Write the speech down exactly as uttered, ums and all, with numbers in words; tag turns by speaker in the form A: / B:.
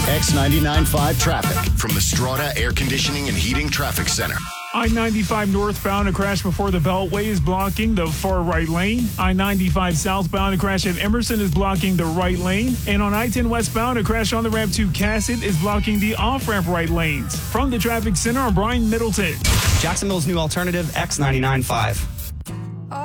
A: X ninety-nine point five traffic
B: from the Strata Air Conditioning and Heating Traffic Center.
C: I ninety-five northbound, a crash before the Beltway is blocking the far right lane. I ninety-five southbound, a crash at Emerson is blocking the right lane. And on I ten westbound, a crash on the ramp to Cassett is blocking the off-ramp right lanes. From the traffic center, I'm Brian Middleton.
D: Jacksonville's new alternative, X ninety-nine point five.